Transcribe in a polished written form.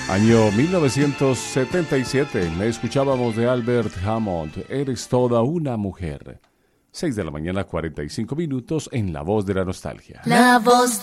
Año 1977, le escuchábamos de Albert Hammond, Eres toda una mujer. 6 de la mañana, 45 minutos, en La Voz de la Nostalgia. La Voz